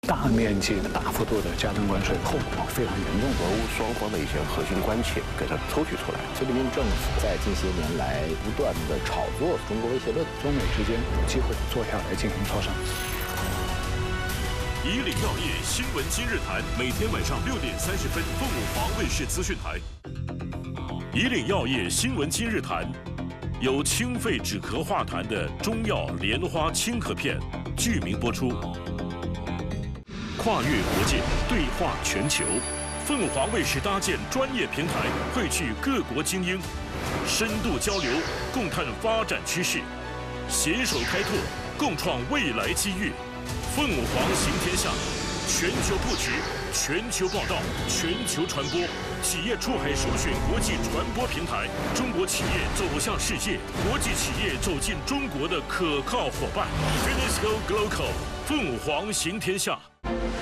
大面积的、大幅度的加征关税，后果非常严重。 俄乌双方的一些核心关切给它抽取出来。 菲律宾政府在近些年来不断的炒作中国威胁论， 中美之间有机会坐下来进行磋商。 以岭药业新闻今日谈，每天晚上6点30分，凤舞华卫视资讯台。以岭药业新闻今日谈，有清肺止咳化痰的中药莲花清咳片，剧名播出。跨越国界，对话全球，凤凰卫视搭建专业平台，汇聚各国精英，深度交流，共探发展趋势，携手开拓，共创未来机遇。凤凰行天下，全球布局，全球报道，全球传播，企业出海首选国际传播平台，中国企业走向世界，国际企业走进中国的可靠伙伴。Finisco Global， 凤凰行天下。